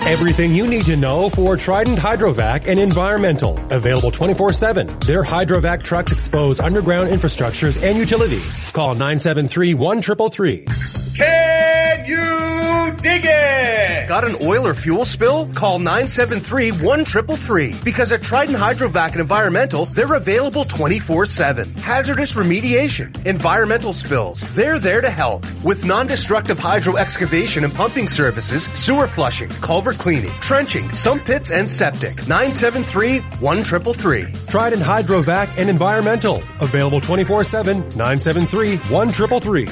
Everything you need to know for Trident Hydrovac and Environmental. Available 24/7. Their Hydrovac trucks expose underground infrastructures and utilities. Call 973-1333. Can you dig it? Got an oil or fuel spill? Call 973-1333. Because at Trident Hydrovac and Environmental, they're available 24/7. Hazardous remediation, environmental spills, they're there to help. With non-destructive hydro excavation and pumping services, sewer flushing, culvert cleaning, trenching, sump pits, and septic. 973-1333. Trident Hydrovac and Environmental. Available 24/7. 973-1333.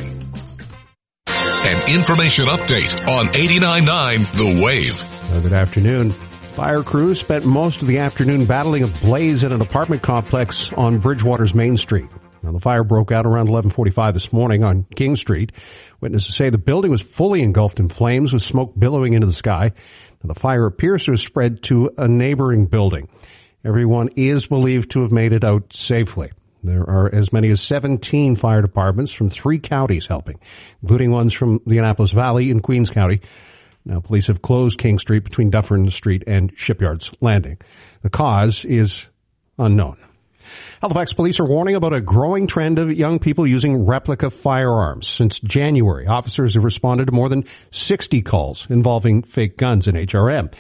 An information update on 89.9 The Wave. Good afternoon. Fire crews spent most of the afternoon battling a blaze in an apartment complex on Bridgewater's Main Street. Now, the fire broke out around 11:45 this morning on King Street. Witnesses say the building was fully engulfed in flames with smoke billowing into the sky. Now, the fire appears to have spread to a neighboring building. Everyone is believed to have made it out safely. There are as many as 17 fire departments from 3 counties helping, including ones from the Annapolis Valley in Queens County. Now, police have closed King Street between Dufferin Street and Shipyards Landing. The cause is unknown. Halifax police are warning about a growing trend of young people using replica firearms. Since January, officers have responded to more than 60 calls involving fake guns in HRM.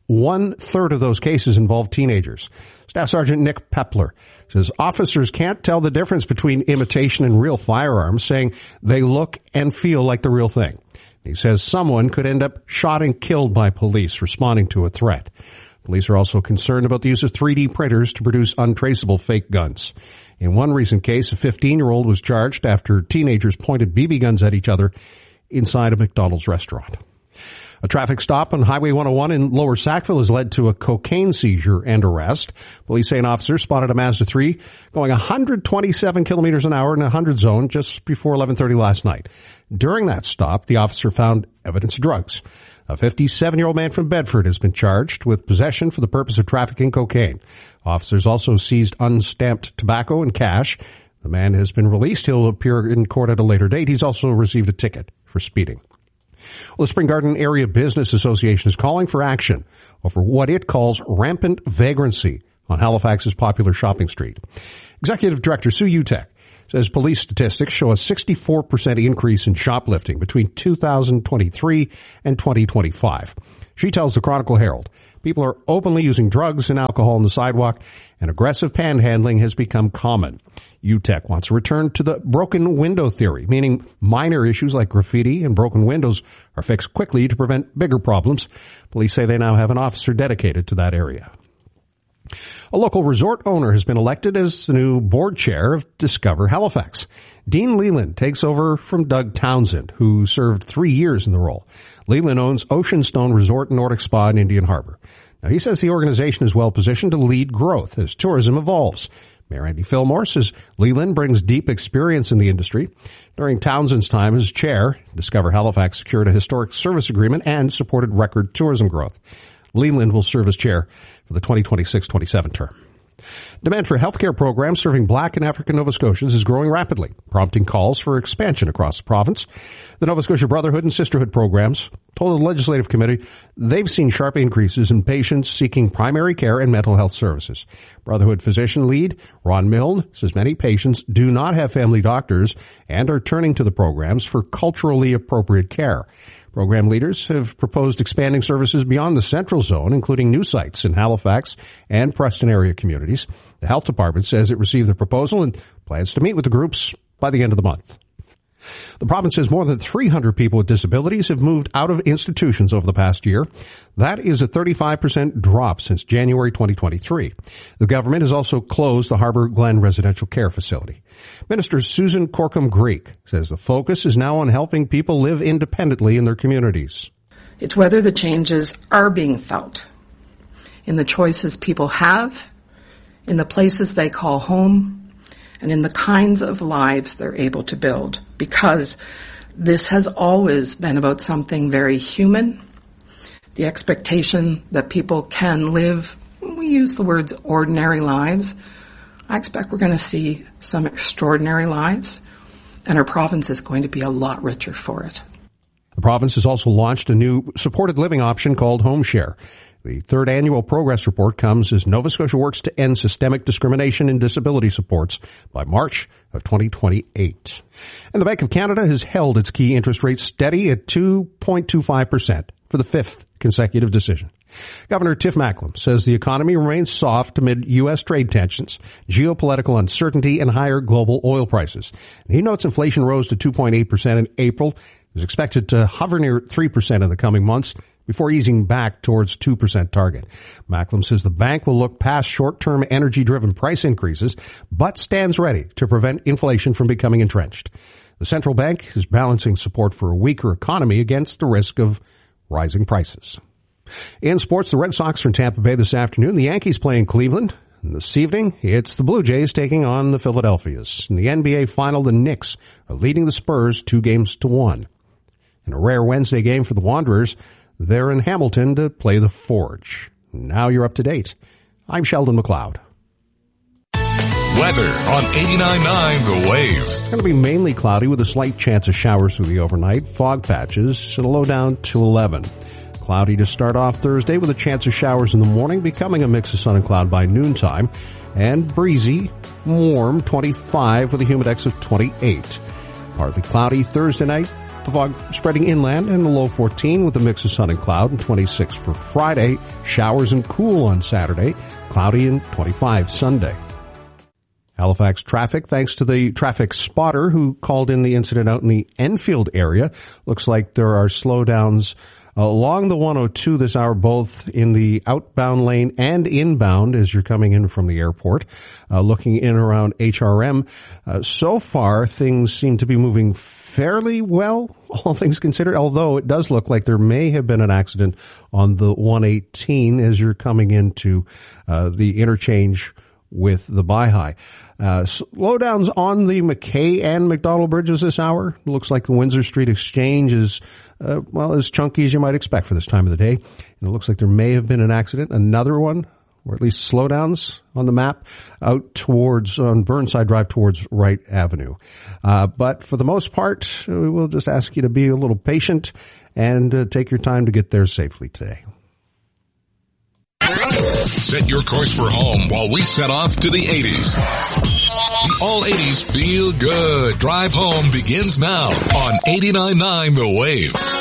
1/3 of those cases involved teenagers. Staff Sergeant Nick Pepler says officers can't tell the difference between imitation and real firearms, saying they look and feel like the real thing. He says someone could end up shot and killed by police responding to a threat. Police are also concerned about the use of 3D printers to produce untraceable fake guns. In one recent case, a 15-year-old was charged after teenagers pointed BB guns at each other inside a McDonald's restaurant. A traffic stop on Highway 101 in Lower Sackville has led to a cocaine seizure and arrest. Police say an officer spotted a Mazda 3 going 127 kilometers an hour in a 100 zone just before 11:30 last night. During that stop, the officer found evidence of drugs. A 57-year-old man from Bedford has been charged with possession for the purpose of trafficking cocaine. Officers also seized unstamped tobacco and cash. The man has been released. He'll appear in court at a later date. He's also received a ticket for speeding. Well, the Spring Garden Area Business Association is calling for action over what it calls rampant vagrancy on Halifax's popular shopping street. Executive Director Sue Utek says police statistics show a 64% increase in shoplifting between 2023 and 2025. She tells the Chronicle Herald people are openly using drugs and alcohol on the sidewalk, and aggressive panhandling has become common. UTEC wants a return to the broken window theory, meaning minor issues like graffiti and broken windows are fixed quickly to prevent bigger problems. Police say they now have an officer dedicated to that area. A local resort owner has been elected as the new board chair of Discover Halifax. Dean Leland takes over from Doug Townsend, who served 3 years in the role. Leland owns Oceanstone Resort and Nordic Spa in Indian Harbor. Now, he says the organization is well positioned to lead growth as tourism evolves. Mayor Andy Fillmore says Leland brings deep experience in the industry. During Townsend's time as chair, Discover Halifax secured a historic service agreement and supported record tourism growth. Leland will serve as chair for the 2026-27 term. Demand for healthcare programs serving Black and African Nova Scotians is growing rapidly, prompting calls for expansion across the province. The Nova Scotia Brotherhood and Sisterhood programs told the Legislative Committee they've seen sharp increases in patients seeking primary care and mental health services. Brotherhood physician lead Ron Milne says many patients do not have family doctors and are turning to the programs for culturally appropriate care. Program leaders have proposed expanding services beyond the Central Zone, including new sites in Halifax and Preston area communities. The Health Department says it received the proposal and plans to meet with the groups by the end of the month. The province says more than 300 people with disabilities have moved out of institutions over the past year. That is a 35% drop since January 2023. The government has also closed the Harbour Glen Residential Care Facility. Minister Susan Corkum-Greek says the focus is now on helping people live independently in their communities. It's whether the changes are being felt in the choices people have, in the places they call home, and in the kinds of lives they're able to build, because this has always been about something very human, the expectation that people can live, we use the words ordinary lives. I expect we're going to see some extraordinary lives, and our province is going to be a lot richer for it. The province has also launched a new supported living option called HomeShare. The third annual progress report comes as Nova Scotia works to end systemic discrimination in disability supports by March of 2028. And the Bank of Canada has held its key interest rate steady at 2.25% for the fifth consecutive decision. Governor Tiff Macklem says the economy remains soft amid U.S. trade tensions, geopolitical uncertainty, and higher global oil prices. And he notes inflation rose to 2.8% in April, is expected to hover near 3% in the coming months before easing back towards 2% target. Macklem says the bank will look past short-term energy-driven price increases, but stands ready to prevent inflation from becoming entrenched. The central bank is balancing support for a weaker economy against the risk of rising prices. In sports, the Red Sox are in Tampa Bay this afternoon. The Yankees play in Cleveland. And this evening, it's the Blue Jays taking on the Philadelphias. In the NBA final, the Knicks are leading the Spurs 2-1. In a rare Wednesday game for the Wanderers, they're in Hamilton to play the Forge. Now you're up to date. I'm Sheldon McLeod. Weather on 89.9 The Wave. It's going to be mainly cloudy with a slight chance of showers through the overnight, fog patches, and a low down to 11. Cloudy to start off Thursday with a chance of showers in the morning, becoming a mix of sun and cloud by noontime, and breezy, warm, 25 with a humidex of 28. Partly cloudy Thursday night, the fog spreading inland, and a low 14 with a mix of sun and cloud, and 26 for Friday. Showers and cool on Saturday, cloudy and 25 Sunday. Halifax traffic, thanks to the traffic spotter who called in the incident out in the Enfield area. Looks like there are slowdowns along the 102 this hour, both in the outbound lane and inbound as you're coming in from the airport, looking in around HRM. So far, things seem to be moving fairly well, all things considered, although it does look like there may have been an accident on the 118 as you're coming into the interchange with the Baihai. Slowdowns on the McKay and McDonald bridges this hour. Looks like the Windsor Street Exchange is, as chunky as you might expect for this time of the day. And it looks like there may have been an accident. Another one, or at least slowdowns on the map, out towards, on Burnside Drive towards Wright Avenue. But for the most part, we'll just ask you to be a little patient and take your time to get there safely today. Set your course for home while we set off to the 80s. The All 80s Feel Good Drive Home begins now on 89.9 The Wave.